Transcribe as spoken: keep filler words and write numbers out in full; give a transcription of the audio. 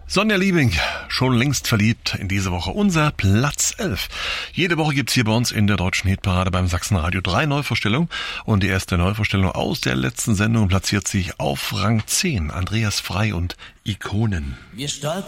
Sonja Liebing, schon längst verliebt, in diese Woche unser Platz elf. Jede Woche gibt's hier bei uns in der deutschen Hitparade beim Sachsenradio drei Neuvorstellungen und die erste Neuvorstellung aus der letzten Sendung platziert sich auf Rang zehn. Andreas Frei und Ikonen. Wir stolpern